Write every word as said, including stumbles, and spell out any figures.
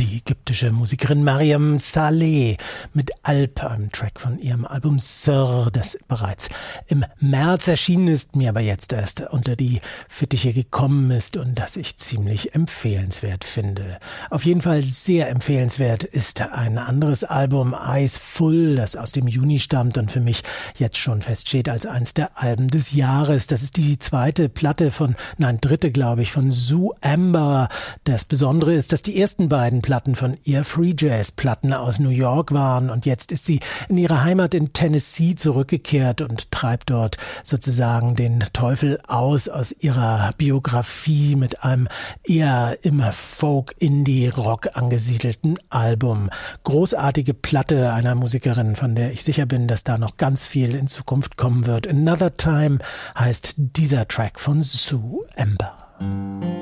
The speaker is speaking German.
die ägyptische Musikerin Mariam Saleh mit Alp, einem Track von ihrem Album Sir, das bereits im März erschienen ist, mir aber jetzt erst unter die Fittiche gekommen ist und das ich ziemlich empfehlenswert finde. Auf jeden Fall sehr empfehlenswert ist ein anderes Album, Eyes Full, das aus dem Juni stammt und für mich jetzt schon feststeht als eins der Alben des Jahres. Das ist die zweite Platte von, nein, dritte glaube ich, von Sue Amber. Das Besondere ist, dass die ersten beiden Platten von ihr Free Jazz Platten aus New York waren und jetzt ist sie in ihre Heimat in Tennessee zurückgekehrt und treibt dort sozusagen den Teufel aus aus ihrer Biografie mit einem eher im Folk-Indie-Rock angesiedelten Album. Großartige Platte einer Musikerin, von der ich sicher bin, dass da noch ganz viel in Zukunft kommen wird. Another Time heißt dieser Track von Sue Amber.